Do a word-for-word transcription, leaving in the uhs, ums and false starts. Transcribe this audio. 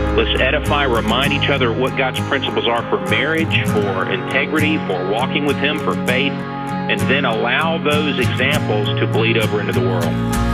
Let's edify, remind each other what God's principles are for marriage, for integrity, for walking with Him, for faith, and then allow those examples to bleed over into the world.